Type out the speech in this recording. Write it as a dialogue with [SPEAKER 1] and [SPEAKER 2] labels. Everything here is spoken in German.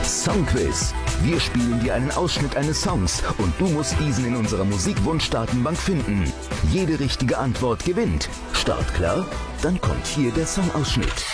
[SPEAKER 1] Songquiz. Wir spielen dir einen Ausschnitt eines Songs und du musst diesen in unserer Musikwunschdatenbank finden. Jede richtige Antwort gewinnt. Start klar? Dann kommt hier der Songausschnitt.